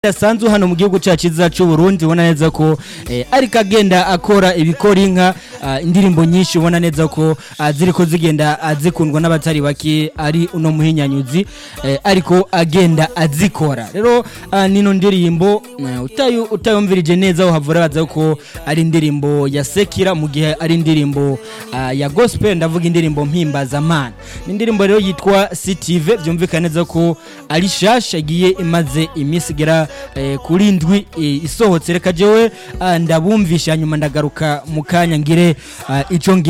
Sanzu hano mu gihugu cyacu cyiza Burundi ubona neza ko ariko agenda akora ibikora inka indirimbo nyinshi ubona neza ko ziriko zigenda azikundwa n'abatari baki ari uno muhinyanyuzi ariko agenda azikora rero nino ndirimbo utayumvirije neza uhavura baza ko ari indirimbo ya Sekira mu gihe ari indirimbo ya gospel ndavuga indirimbo mpimbaza mana indirimbo rero yitwa CTV byumvikana neza ko ari shasha igiye imaze imisigera kuri ndwi isohotse reka jewe ndabumvisha nyuma ndagaruka mukanya ngire ico